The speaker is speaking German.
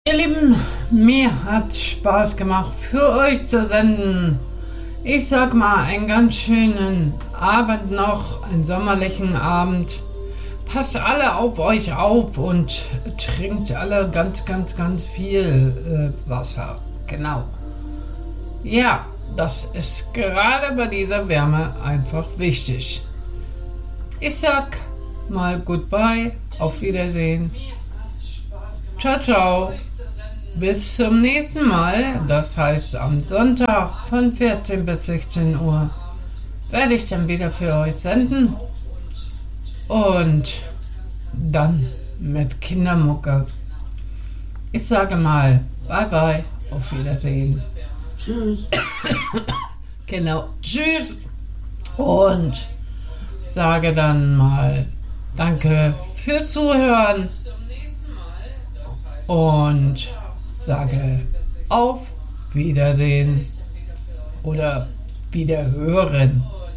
Ihr Lieben, mir hat Spaß gemacht, für euch zu senden. Ich sag mal, einen ganz schönen Abend noch, einen sommerlichen Abend. Passt alle auf euch auf und trinkt alle ganz, ganz, ganz viel Wasser. Genau. Ja, das ist gerade bei dieser Wärme einfach wichtig. Ich sag mal Goodbye, auf Wiedersehen. Ciao, ciao. Bis zum nächsten Mal, das heißt am Sonntag von 14 bis 16 Uhr, werde ich dann wieder für euch senden und dann mit Kindermucke. Ich sage mal, bye bye, auf Wiedersehen. Tschüss. Genau, tschüss und sage dann mal danke fürs Zuhören und sage auf Wiedersehen oder Wiederhören.